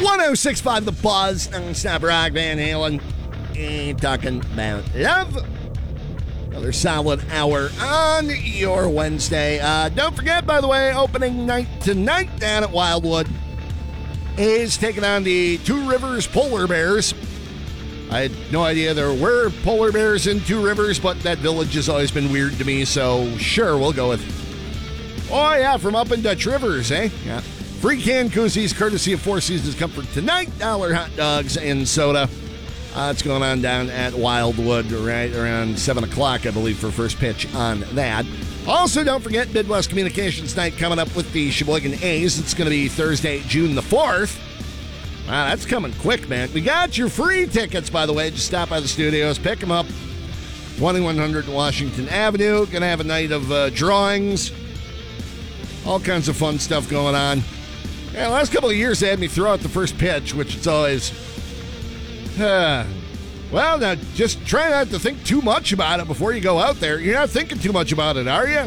1065 The Buzz, non-stop rock, Van Halen, and talking about love. Another solid hour on your Wednesday. Don't forget, by the way, opening night tonight down at Wildwood is taking on the Two Rivers Polar Bears. I had no idea there were polar bears in Two Rivers, but that village has always been weird to me, so sure, we'll go with... Oh, yeah, from up in Dutch Rivers, eh? Yeah. Free canned koozies, courtesy of Four Seasons Comfort tonight. $1 hot dogs and soda. It's going on down at Wildwood right around 7 o'clock, I believe, for first pitch on that. Also, don't forget Midwest Communications Night coming up with the Sheboygan A's. It's going to be Thursday, June the 4th. Wow, that's coming quick, man. We got your free tickets, by the way. Just stop by the studios, pick them up. 2100 Washington Avenue. Going to have a night of drawings. All kinds of fun stuff going on. Yeah, the last couple of years, they had me throw out the first pitch, which it's always... well, now, just try not to think too much about it before you go out there. You're not thinking too much about it, are you?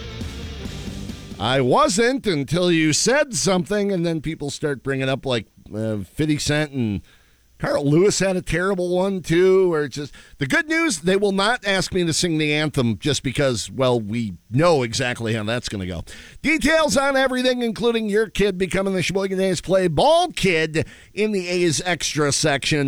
I wasn't until you said something, and then people start bringing up, like, 50 Cent and Carl Lewis had a terrible one, too, where it's just... The good news, they will not ask me to sing the anthem just because, well, we know exactly how that's going to go. Details on everything, including your kid becoming the Sheboygan A's play ball kid in the A's Extra section,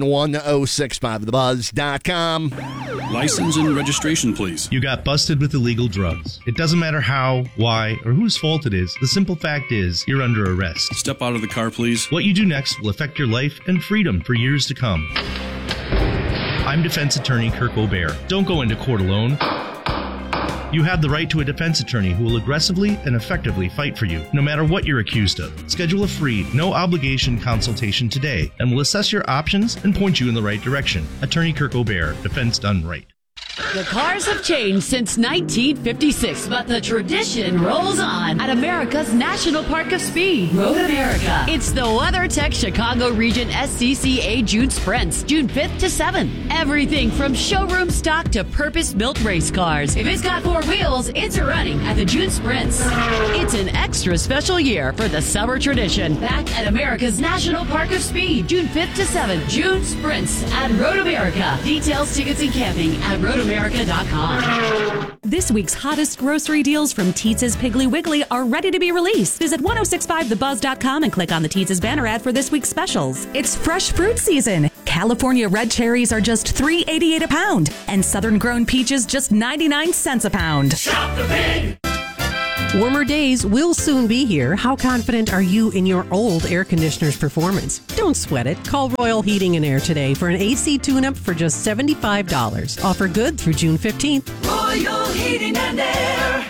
1065thebuzz.com. License and registration, please. You got busted with illegal drugs. It doesn't matter how, why, or whose fault it is. The simple fact is, you're under arrest. Step out of the car, please. What you do next will affect your life and freedom for years to come. I'm defense attorney Kirk O'Bear. Don't go into court alone. You have the right to a defense attorney who will aggressively and effectively fight for you, no matter what you're accused of. Schedule a free, no-obligation consultation today, and we'll assess your options and point you in the right direction. Attorney Kirk O'Bear, defense done right. The cars have changed since 1956, but the tradition rolls on at America's National Park of Speed, Road America. It's the WeatherTech Chicago Region SCCA June Sprints, June 5th to 7th. Everything from showroom stock to purpose-built race cars. If it's got four wheels, it's running at the June Sprints. It's an extra special year for the summer tradition. Back at America's National Park of Speed, June 5th to 7th. June Sprints at Road America. Details, tickets, and camping at roadamerica.com. This week's hottest grocery deals from Teetz's Piggly Wiggly are ready to be released. Visit 1065thebuzz.com and click on the Teetz's banner ad for this week's specials. It's fresh fruit season. California red cherries are just $3.88 a pound, and southern grown peaches just 99 cents a pound. Shop the Pig! Warmer days will soon be here. How confident are you in your old air conditioner's performance? Don't sweat it. Call Royal Heating and Air today for an AC tune-up for just $75. Offer good through June 15th. Royal Heating and Air.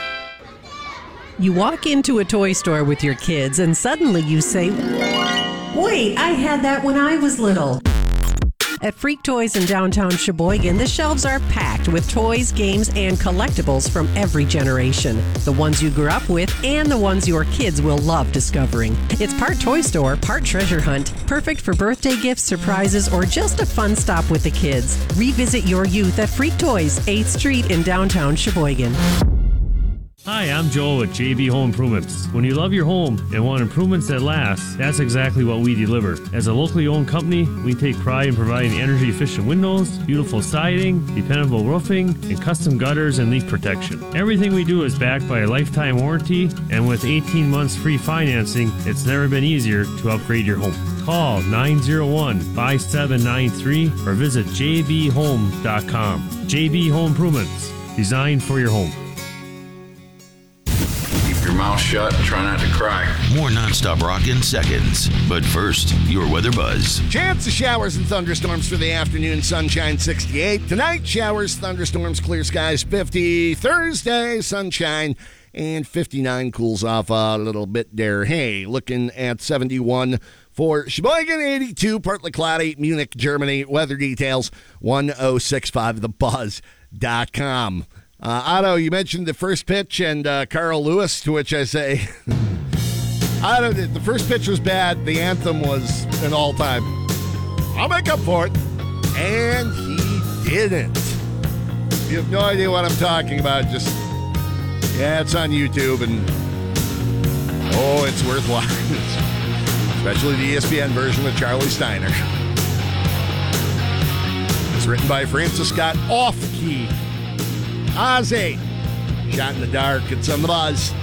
You walk into a toy store with your kids and suddenly you say, "Wait, I had that when I was little." At Freak Toys in downtown Sheboygan, the shelves are packed with toys, games, and collectibles from every generation. The ones you grew up with and the ones your kids will love discovering. It's part toy store, part treasure hunt. Perfect for birthday gifts, surprises, or just a fun stop with the kids. Revisit your youth at Freak Toys, 8th Street in downtown Sheboygan. Hi, I'm Joel at JB Home Improvements. When you love your home and want improvements that last, that's exactly what we deliver. As a locally owned company, we take pride in providing energy-efficient windows, beautiful siding, dependable roofing, and custom gutters and leak protection. Everything we do is backed by a lifetime warranty, and with 18 months free financing, it's never been easier to upgrade your home. Call 901-5793 or visit jbhome.com. JB Home Improvements, designed for your home. Your mouth shut and try not to cry. More nonstop rock in seconds. But first, your weather buzz. Chance of showers and thunderstorms for the afternoon. Sunshine 68. Tonight, showers, thunderstorms, clear skies 50. Thursday, sunshine and 59. Cools off a little bit there. Hey, looking at 71 for Sheboygan, 82. Partly cloudy. Munich, Germany. Weather details 1065thebuzz.com. Otto, you mentioned the first pitch and Carl Lewis, to which I say, the first pitch was bad. The anthem was an all-time. I'll make up for it. And he didn't. You have no idea what I'm talking about. It's on YouTube, and it's worthwhile. especially the ESPN version with Charlie Steiner. It's written by Francis Scott Off-Key. Ozzy. Shot in the dark. It's on the Buzz.